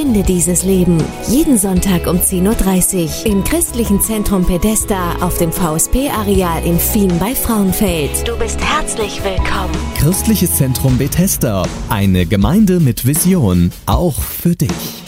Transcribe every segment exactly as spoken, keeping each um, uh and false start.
Finde dieses Leben. Jeden Sonntag um zehn Uhr dreißig im christlichen Zentrum Bethesda auf dem V S P-Areal in Fien bei Frauenfeld. Du bist herzlich willkommen. Christliches Zentrum Bethesda. Eine Gemeinde mit Vision. Auch für dich.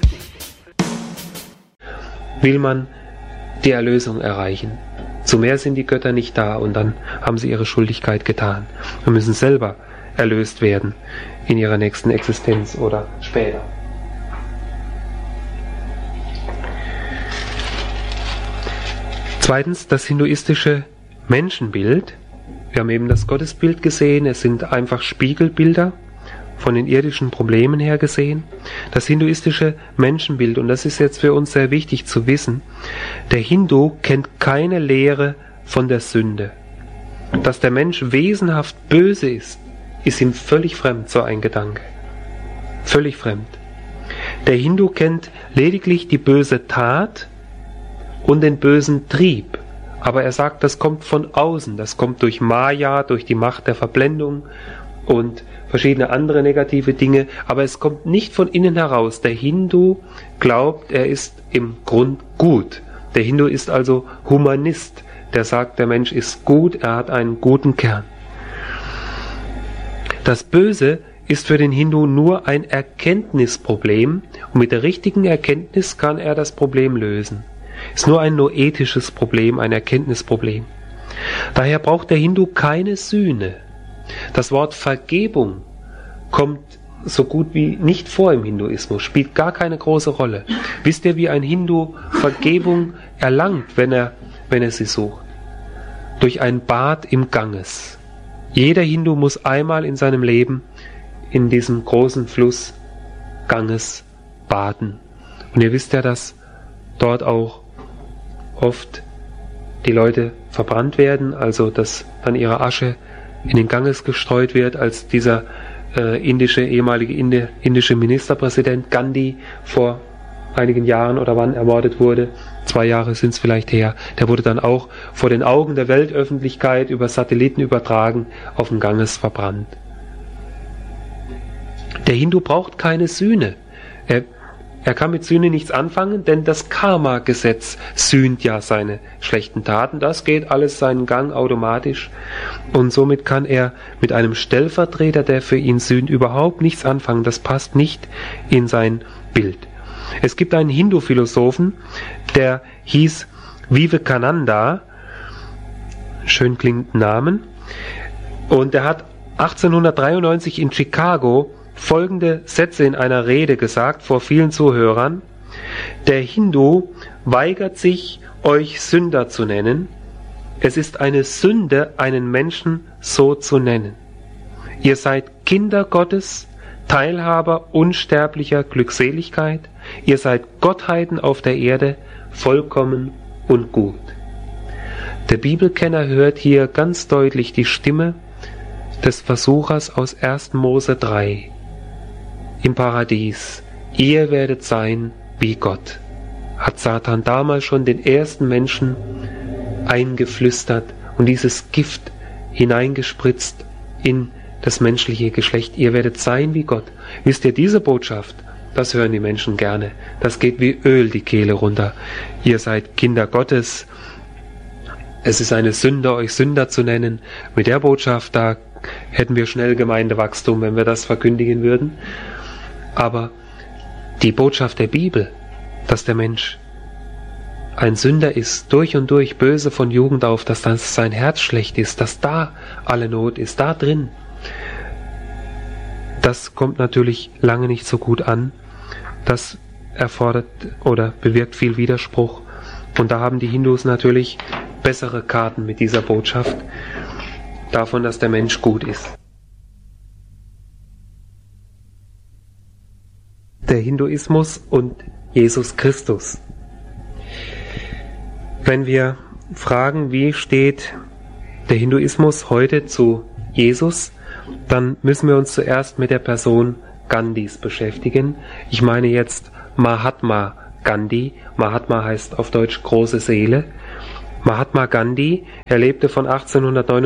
Will man die Erlösung erreichen? Zu mehr sind die Götter nicht da und dann haben sie ihre Schuldigkeit getan. Wir müssen selber erlöst werden in ihrer nächsten Existenz oder später. Zweitens, das hinduistische Menschenbild. Wir haben eben das Gottesbild gesehen, es sind einfach Spiegelbilder von den irdischen Problemen her gesehen. Das hinduistische Menschenbild, und das ist jetzt für uns sehr wichtig zu wissen, der Hindu kennt keine Lehre von der Sünde. Dass der Mensch wesenhaft böse ist, ist ihm völlig fremd, so ein Gedanke. Völlig fremd. Der Hindu kennt lediglich die böse Tat und den bösen Trieb. Aber er sagt, das kommt von außen, das kommt durch Maya, durch die Macht der Verblendung und verschiedene andere negative Dinge, aber es kommt nicht von innen heraus. Der Hindu glaubt, er ist im Grund gut. Der Hindu ist also Humanist, der sagt, der Mensch ist gut, er hat einen guten Kern. Das Böse ist für den Hindu nur ein Erkenntnisproblem und mit der richtigen Erkenntnis kann er das Problem lösen. Es ist nur ein noetisches Problem, ein Erkenntnisproblem. Daher braucht der Hindu keine Sühne. Das Wort Vergebung kommt so gut wie nicht vor im Hinduismus, spielt gar keine große Rolle. Wisst ihr, wie ein Hindu Vergebung erlangt, wenn er, wenn er sie sucht? Durch ein Bad im Ganges. Jeder Hindu muss einmal in seinem Leben in diesem großen Fluss Ganges baden. Und ihr wisst ja, dass dort auch oft die Leute verbrannt werden, also dass dann ihre Asche in den Ganges gestreut wird, als dieser äh, indische, ehemalige Indi, indische Ministerpräsident Gandhi vor einigen Jahren oder wann ermordet wurde, zwei Jahre sind es vielleicht her, der wurde dann auch vor den Augen der Weltöffentlichkeit über Satelliten übertragen, auf dem Ganges verbrannt. Der Hindu braucht keine Sühne. Er, er kann mit Sühne nichts anfangen, denn das Karma-Gesetz sühnt ja seine schlechten Taten. Das geht alles seinen Gang automatisch und somit kann er mit einem Stellvertreter, der für ihn sühnt, überhaupt nichts anfangen. Das passt nicht in sein Bild. Es gibt einen Hindu-Philosophen, der hieß Vivekananda, schön klingenden Namen, und der hat achtzehnhundertdreiundneunzig in Chicago folgende Sätze in einer Rede gesagt vor vielen Zuhörern: Der Hindu weigert sich, euch Sünder zu nennen. Es ist eine Sünde, einen Menschen so zu nennen. Ihr seid Kinder Gottes, Teilhaber unsterblicher Glückseligkeit. Ihr seid Gottheiten auf der Erde, vollkommen und gut. Der Bibelkenner hört hier ganz deutlich die Stimme des Versuchers aus ersten Mose drei. Im Paradies, ihr werdet sein wie Gott, hat Satan damals schon den ersten Menschen eingeflüstert und dieses Gift hineingespritzt in das menschliche Geschlecht. Ihr werdet sein wie Gott. Wisst ihr, diese Botschaft, das hören die Menschen gerne. Das geht wie Öl die Kehle runter. Ihr seid Kinder Gottes. Es ist eine Sünde, euch Sünder zu nennen. Mit der Botschaft, da hätten wir schnell Gemeindewachstum, wenn wir das verkündigen würden. Aber die Botschaft der Bibel, dass der Mensch ein Sünder ist, durch und durch böse von Jugend auf, dass das sein Herz schlecht ist, dass da alle Not ist, da drin, das kommt natürlich lange nicht so gut an. Das erfordert oder bewirkt viel Widerspruch. Und da haben die Hindus natürlich bessere Karten mit dieser Botschaft davon, dass der Mensch gut ist. Der Hinduismus und Jesus Christus. Wenn wir fragen, wie steht der Hinduismus heute zu Jesus, dann müssen wir uns zuerst mit der Person Gandhis beschäftigen. Ich meine jetzt Mahatma Gandhi. Mahatma heißt auf Deutsch große Seele. Mahatma Gandhi, er lebte von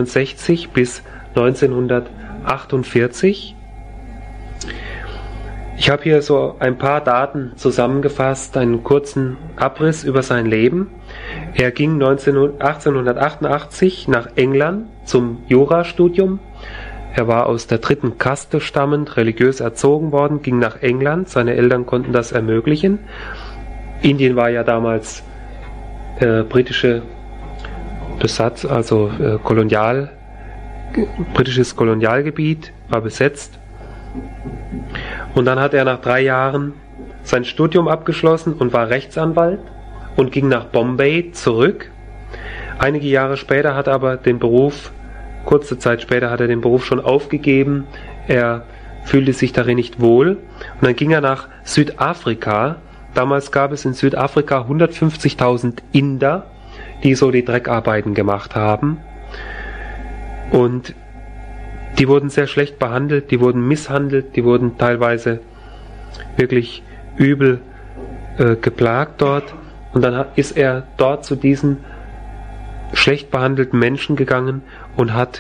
achtzehnhundertneunundsechzig bis neunzehnhundertachtundvierzig. Ich habe hier so ein paar Daten zusammengefasst, einen kurzen Abriss über sein Leben. Er ging achtzehnhundertachtundachtzig nach England zum Jurastudium. Er war aus der dritten Kaste stammend, religiös erzogen worden, ging nach England. Seine Eltern konnten das ermöglichen. Indien war ja damals äh, britische Besatz, also äh, Kolonial, britisches Kolonialgebiet, war besetzt. Und dann hat er nach drei Jahren sein Studium abgeschlossen und war Rechtsanwalt und ging nach Bombay zurück. Einige Jahre später hat er aber den Beruf, kurze Zeit später hat er den Beruf schon aufgegeben. Er fühlte sich darin nicht wohl. Und dann ging er nach Südafrika. Damals gab es in Südafrika hundertfünfzigtausend Inder, die so die Dreckarbeiten gemacht haben. Und die wurden sehr schlecht behandelt, die wurden misshandelt, die wurden teilweise wirklich übel äh, geplagt dort. Und dann hat, ist er dort zu diesen schlecht behandelten Menschen gegangen und hat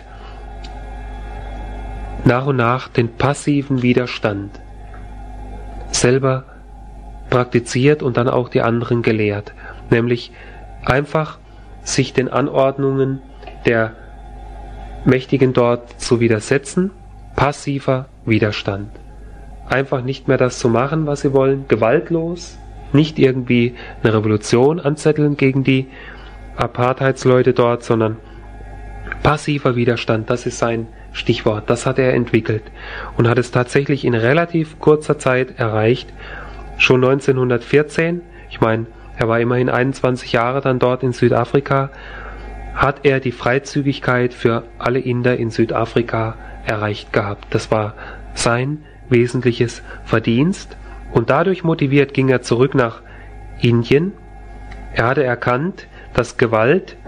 nach und nach den passiven Widerstand selber praktiziert und dann auch die anderen gelehrt. Nämlich einfach sich den Anordnungen der Mächtigen dort zu widersetzen, passiver Widerstand. Einfach nicht mehr das zu machen, was sie wollen, gewaltlos, nicht irgendwie eine Revolution anzetteln gegen die Apartheidsleute dort, sondern passiver Widerstand, das ist sein Stichwort, das hat er entwickelt und hat es tatsächlich in relativ kurzer Zeit erreicht. Schon neunzehnhundertvierzehn, ich meine, er war immerhin einundzwanzig Jahre dann dort in Südafrika, hat er die Freizügigkeit für alle Inder in Südafrika erreicht gehabt. Das war sein wesentliches Verdienst und dadurch motiviert ging er zurück nach Indien. Er hatte erkannt, dass Gewalt,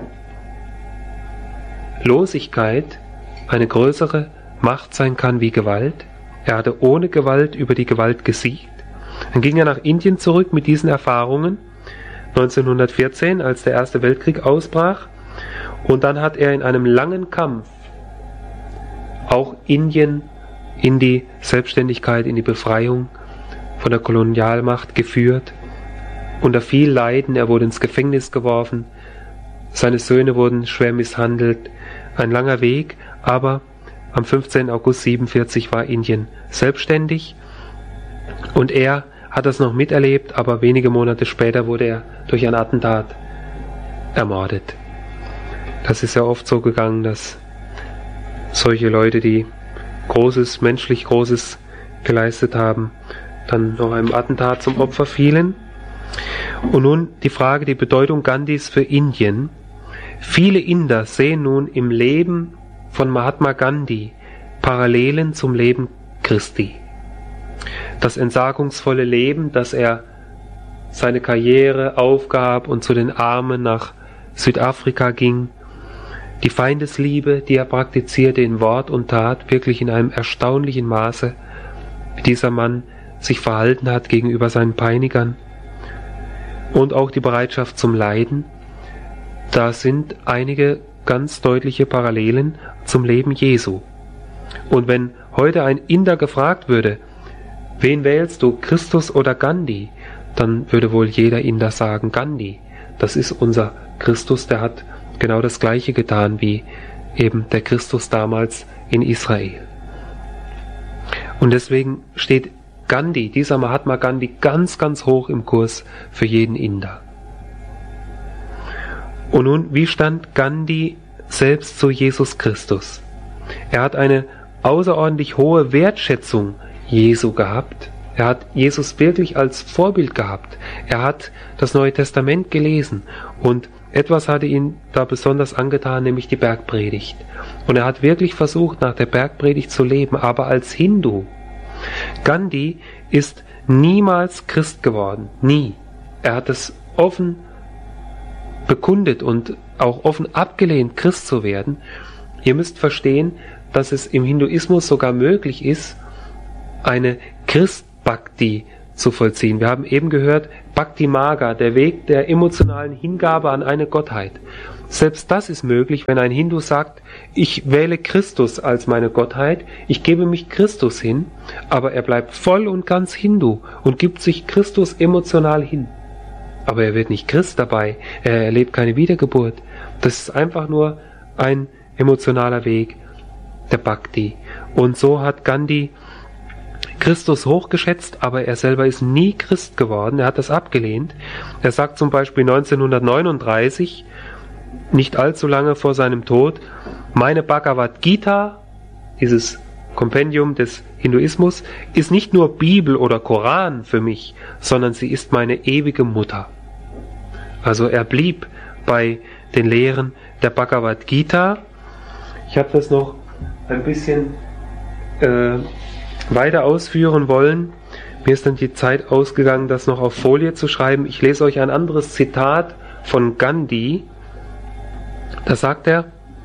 Losigkeit eine größere Macht sein kann wie Gewalt. Er hatte ohne Gewalt über die Gewalt gesiegt. Dann ging er nach Indien zurück mit diesen Erfahrungen, neunzehnhundertvierzehn, als der Erste Weltkrieg ausbrach. Und dann hat er in einem langen Kampf auch Indien in die Selbstständigkeit, in die Befreiung von der Kolonialmacht geführt. Unter viel Leiden, er wurde ins Gefängnis geworfen, seine Söhne wurden schwer misshandelt. Ein langer Weg, aber am fünfzehnten August siebenundvierzig war Indien selbstständig und er hat das noch miterlebt, aber wenige Monate später wurde er durch ein Attentat ermordet. Das ist ja oft so gegangen, dass solche Leute, die Großes, menschlich Großes geleistet haben, dann noch einem Attentat zum Opfer fielen. Und nun die Frage, die Bedeutung Gandhis für Indien. Viele Inder sehen nun im Leben von Mahatma Gandhi Parallelen zum Leben Christi. Das entsagungsvolle Leben, dass er seine Karriere aufgab und zu den Armen nach Südafrika ging, die Feindesliebe, die er praktizierte in Wort und Tat, wirklich in einem erstaunlichen Maße, wie dieser Mann sich verhalten hat gegenüber seinen Peinigern, und auch die Bereitschaft zum Leiden. Da sind einige ganz deutliche Parallelen zum Leben Jesu. Und wenn heute ein Inder gefragt würde, wen wählst du, Christus oder Gandhi, dann würde wohl jeder Inder sagen Gandhi. Das ist unser Christus, der hat genau das Gleiche getan wie eben der Christus damals in Israel. Und deswegen steht Gandhi, dieser Mahatma Gandhi, ganz, ganz hoch im Kurs für jeden Inder. Und nun, wie stand Gandhi selbst zu Jesus Christus? Er hat eine außerordentlich hohe Wertschätzung Jesu gehabt. Er hat Jesus wirklich als Vorbild gehabt. Er hat das Neue Testament gelesen und etwas hatte ihn da besonders angetan, nämlich die Bergpredigt. Und er hat wirklich versucht, nach der Bergpredigt zu leben, aber als Hindu. Gandhi ist niemals Christ geworden. Nie. Er hat es offen bekundet und auch offen abgelehnt, Christ zu werden. Ihr müsst verstehen, dass es im Hinduismus sogar möglich ist, eine Christ-Bhakti zu vollziehen. Wir haben eben gehört, Bhakti Marga, der Weg der emotionalen Hingabe an eine Gottheit. Selbst das ist möglich, wenn ein Hindu sagt, ich wähle Christus als meine Gottheit, ich gebe mich Christus hin, aber er bleibt voll und ganz Hindu und gibt sich Christus emotional hin. Aber er wird nicht Christ dabei, er erlebt keine Wiedergeburt. Das ist einfach nur ein emotionaler Weg der Bhakti. Und so hat Gandhi Christus hochgeschätzt, aber er selber ist nie Christ geworden, er hat das abgelehnt. Er sagt zum Beispiel neunzehnhundertneununddreißig, nicht allzu lange vor seinem Tod, meine Bhagavad Gita, dieses Kompendium des Hinduismus, ist nicht nur Bibel oder Koran für mich, sondern sie ist meine ewige Mutter. Also er blieb bei den Lehren der Bhagavad Gita. Ich habe das noch ein bisschen äh, weiter ausführen wollen. Mir ist dann die Zeit ausgegangen, das noch auf Folie zu schreiben. Ich lese euch ein anderes Zitat von Gandhi. Da sagt er,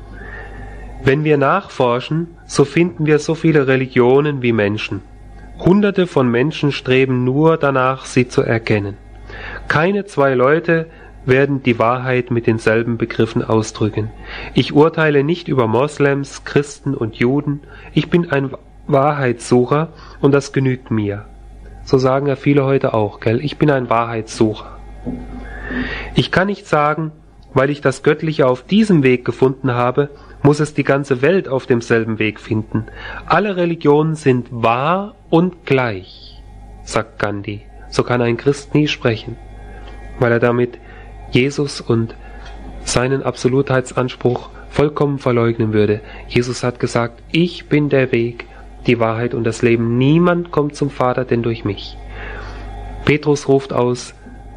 wenn wir nachforschen, so finden wir so viele Religionen wie Menschen. Hunderte von Menschen streben nur danach, sie zu erkennen. Keine zwei Leute werden die Wahrheit mit denselben Begriffen ausdrücken. Ich urteile nicht über Moslems, Christen und Juden. Ich bin ein Wahrheitssucher und das genügt mir. So sagen ja viele heute auch, gell? Ich bin ein Wahrheitssucher. Ich kann nicht sagen, weil ich das Göttliche auf diesem Weg gefunden habe, muss es die ganze Welt auf demselben Weg finden. Alle Religionen sind wahr und gleich, sagt Gandhi. So kann ein Christ nie sprechen, weil er damit Jesus und seinen Absolutheitsanspruch vollkommen verleugnen würde. Jesus hat gesagt, ich bin der Weg, die Wahrheit und das Leben. Niemand kommt zum Vater, denn durch mich. Petrus ruft aus,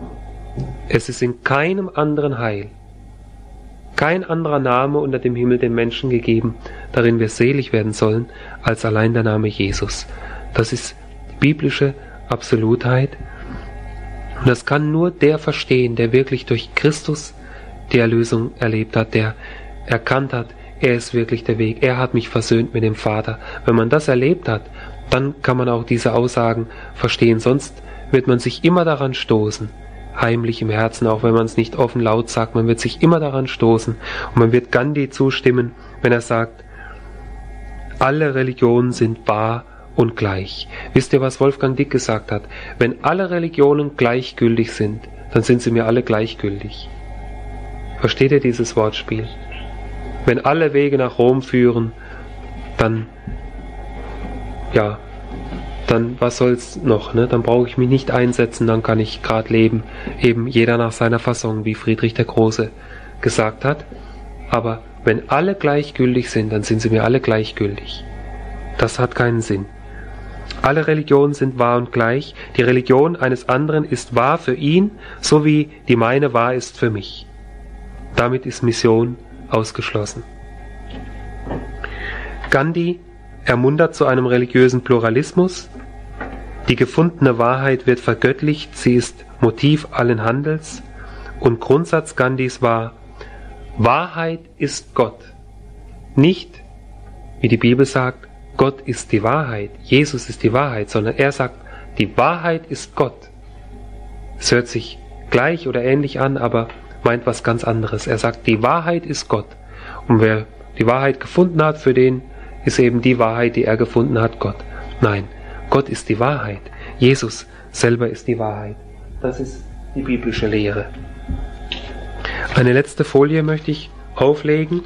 es ist in keinem anderen Heil, kein anderer Name unter dem Himmel den Menschen gegeben, darin wir selig werden sollen, als allein der Name Jesus. Das ist die biblische Absolutheit. Und das kann nur der verstehen, der wirklich durch Christus die Erlösung erlebt hat, der erkannt hat, er ist wirklich der Weg, er hat mich versöhnt mit dem Vater. Wenn man das erlebt hat, dann kann man auch diese Aussagen verstehen. Sonst wird man sich immer daran stoßen, heimlich im Herzen, auch wenn man es nicht offen laut sagt, man wird sich immer daran stoßen. Und man wird Gandhi zustimmen, wenn er sagt, alle Religionen sind wahr und gleich. Wisst ihr, was Wolfgang Dick gesagt hat? Wenn alle Religionen gleichgültig sind, dann sind sie mir alle gleichgültig. Versteht ihr dieses Wortspiel? Wenn alle Wege nach Rom führen, dann, ja, dann was soll's noch, ne? Dann brauche ich mich nicht einsetzen, dann kann ich gerade leben, eben jeder nach seiner Fassung, wie Friedrich der Große gesagt hat. Aber wenn alle gleichgültig sind, dann sind sie mir alle gleichgültig. Das hat keinen Sinn. Alle Religionen sind wahr und gleich. Die Religion eines anderen ist wahr für ihn, so wie die meine wahr ist für mich. Damit ist Mission ausgeschlossen. Gandhi ermuntert zu einem religiösen Pluralismus. Die gefundene Wahrheit wird vergöttlicht, sie ist Motiv allen Handels. Und Grundsatz Gandhis war, Wahrheit ist Gott. Nicht, wie die Bibel sagt, Gott ist die Wahrheit, Jesus ist die Wahrheit, sondern er sagt, die Wahrheit ist Gott. Es hört sich gleich oder ähnlich an, aber meint was ganz anderes. Er sagt, die Wahrheit ist Gott. Und wer die Wahrheit gefunden hat, für den ist eben die Wahrheit, die er gefunden hat, Gott. Nein, Gott ist die Wahrheit. Jesus selber ist die Wahrheit. Das ist die biblische Lehre. Eine letzte Folie möchte ich auflegen.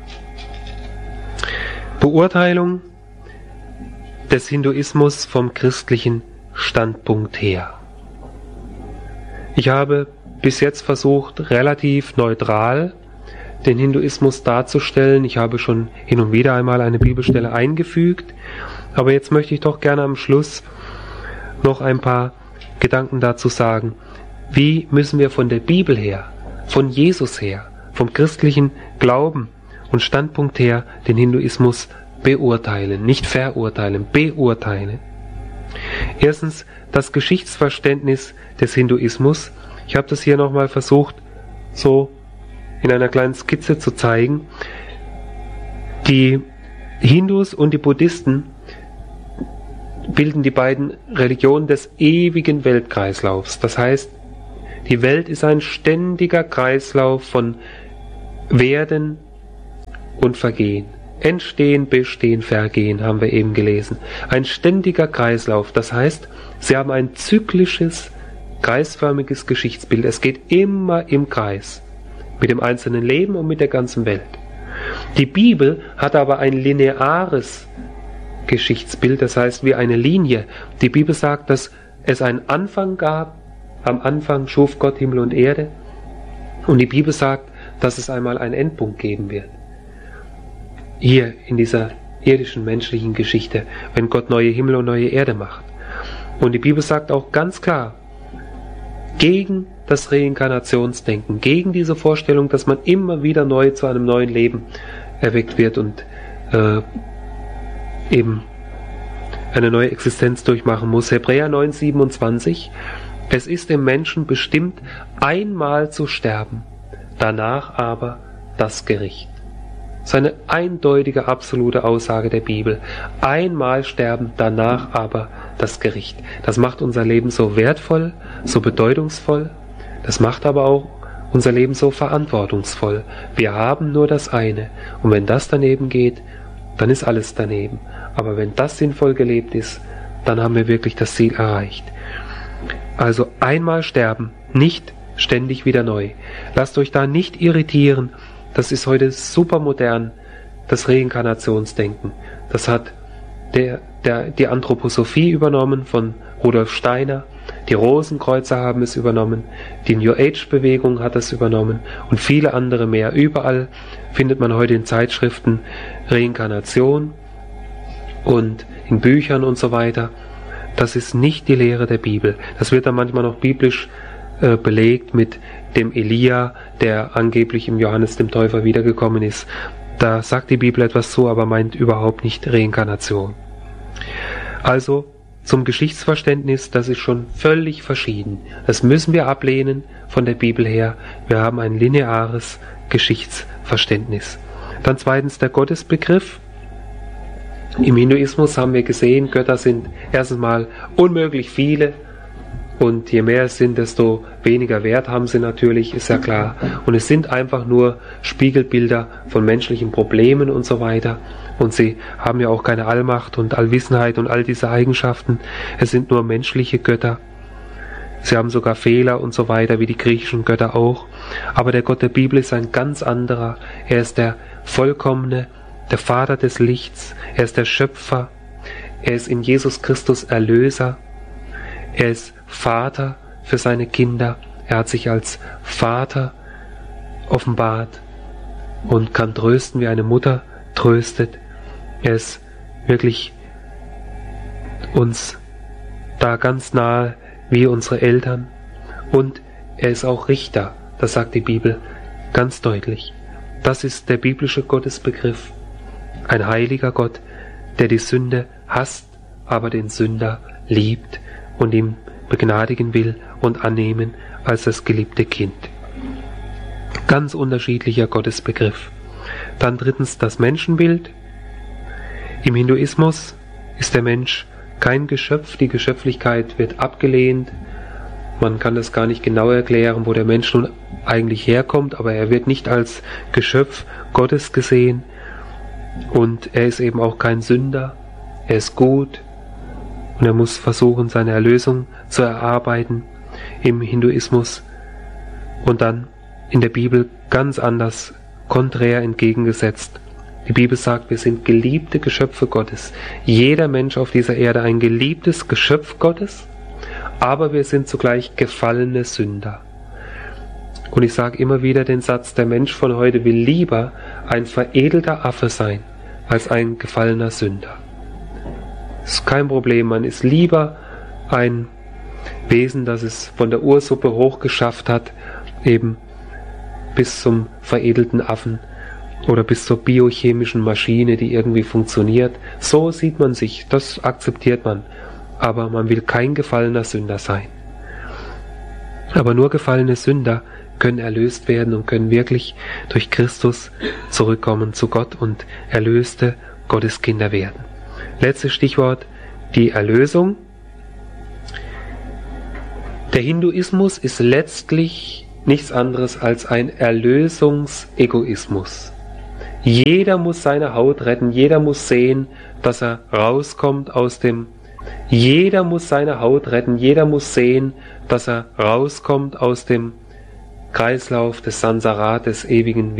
Beurteilung des Hinduismus vom christlichen Standpunkt her. Ich habe bis jetzt versucht, relativ neutral den Hinduismus darzustellen. Ich habe schon hin und wieder einmal eine Bibelstelle eingefügt, aber jetzt möchte ich doch gerne am Schluss noch ein paar Gedanken dazu sagen. Wie müssen wir von der Bibel her, von Jesus her, vom christlichen Glauben und Standpunkt her den Hinduismus beurteilen, nicht verurteilen, beurteilen. Erstens das Geschichtsverständnis des Hinduismus. Ich habe das hier nochmal versucht, so in einer kleinen Skizze zu zeigen. Die Hindus und die Buddhisten bilden die beiden Religionen des ewigen Weltkreislaufs. Das heißt, Die Welt ist ein ständiger Kreislauf von Werden und Vergehen. Entstehen, Bestehen, Vergehen, haben wir eben gelesen. Ein ständiger Kreislauf. Das heißt, sie haben ein zyklisches, kreisförmiges Geschichtsbild. Es geht immer im Kreis. Mit dem einzelnen Leben und mit der ganzen Welt. Die Bibel hat aber ein lineares Geschichtsbild, das heißt wie eine Linie. Die Bibel sagt, dass es einen Anfang gab. Am Anfang schuf Gott Himmel und Erde. Und die Bibel sagt, dass es einmal einen Endpunkt geben wird. Hier in dieser irdischen menschlichen Geschichte, wenn Gott neue Himmel und neue Erde macht. Und die Bibel sagt auch ganz klar, gegen das Reinkarnationsdenken, gegen diese Vorstellung, dass man immer wieder neu zu einem neuen Leben erweckt wird und äh, eben eine neue Existenz durchmachen muss. Hebräer neun siebenundzwanzig: Es ist dem Menschen bestimmt, einmal zu sterben, danach aber das Gericht. Das ist eine eindeutige, absolute Aussage der Bibel. Einmal sterben, danach aber das Gericht. Das macht unser Leben so wertvoll, so bedeutungsvoll. Das macht aber auch unser Leben so verantwortungsvoll. Wir haben nur das eine. Und wenn das daneben geht, dann ist alles daneben. Aber wenn das sinnvoll gelebt ist, dann haben wir wirklich das Ziel erreicht. Also einmal sterben, nicht ständig wieder neu. Lasst euch da nicht irritieren. Das ist heute super modern, das Reinkarnationsdenken. Das hat der, der, die Anthroposophie übernommen von Rudolf Steiner. Die Rosenkreuzer haben es übernommen. Die New Age-Bewegung hat es übernommen. Und viele andere mehr. Überall findet man heute in Zeitschriften Reinkarnation und in Büchern und so weiter. Das ist nicht die Lehre der Bibel. Das wird dann manchmal noch biblisch äh, belegt mit dem Elia, der angeblich im Johannes dem Täufer wiedergekommen ist. Da sagt die Bibel etwas zu, aber meint überhaupt nicht Reinkarnation. Also zum Geschichtsverständnis, das ist schon völlig verschieden. Das müssen wir ablehnen von der Bibel her. Wir haben ein lineares Geschichtsverständnis. Dann zweitens der Gottesbegriff. Im Hinduismus haben wir gesehen, Götter sind erstens mal unmöglich viele. Und je mehr es sind, desto weniger Wert haben sie natürlich, ist ja klar. Und es sind einfach nur Spiegelbilder von menschlichen Problemen und so weiter. Und sie haben ja auch keine Allmacht und Allwissenheit und all diese Eigenschaften. Es sind nur menschliche Götter. Sie haben sogar Fehler und so weiter, wie die griechischen Götter auch. Aber der Gott der Bibel ist ein ganz anderer. Er ist der vollkommene, der Vater des Lichts. Er ist der Schöpfer. Er ist in Jesus Christus Erlöser. Er ist Vater für seine Kinder. Er hat sich als Vater offenbart und kann trösten, wie eine Mutter tröstet. Er ist wirklich uns da ganz nahe wie unsere Eltern. Und er ist auch Richter, das sagt die Bibel ganz deutlich. Das ist der biblische Gottesbegriff. Ein heiliger Gott, der die Sünde hasst, aber den Sünder liebt und ihm begnadigen will und annehmen als das geliebte Kind. Ganz unterschiedlicher Gottesbegriff. Dann drittens das Menschenbild. Im Hinduismus ist der Mensch kein Geschöpf, die Geschöpflichkeit wird abgelehnt. Man kann das gar nicht genau erklären, wo der Mensch nun eigentlich herkommt, aber er wird nicht als Geschöpf Gottes gesehen und er ist eben auch kein Sünder, er ist gut. Und er muss versuchen, seine Erlösung zu erarbeiten im Hinduismus. Und dann in der Bibel ganz anders, konträr entgegengesetzt. Die Bibel sagt, wir sind geliebte Geschöpfe Gottes. Jeder Mensch auf dieser Erde ein geliebtes Geschöpf Gottes, aber wir sind zugleich gefallene Sünder. Und ich sage immer wieder den Satz, der Mensch von heute will lieber ein veredelter Affe sein, als ein gefallener Sünder. Das ist kein Problem, man ist lieber ein Wesen, das es von der Ursuppe hochgeschafft hat, eben bis zum veredelten Affen oder bis zur biochemischen Maschine, die irgendwie funktioniert. So sieht man sich, das akzeptiert man, aber man will kein gefallener Sünder sein. Aber nur gefallene Sünder können erlöst werden und können wirklich durch Christus zurückkommen zu Gott und erlöste Gotteskinder werden. Letztes Stichwort, die Erlösung. Der Hinduismus ist letztlich nichts anderes als ein Erlösungsegoismus. Jeder muss seine Haut retten, jeder muss sehen, dass er rauskommt aus dem Jeder muss seine Haut retten, jeder muss sehen, dass er rauskommt aus dem Kreislauf des Sansara, des ewigen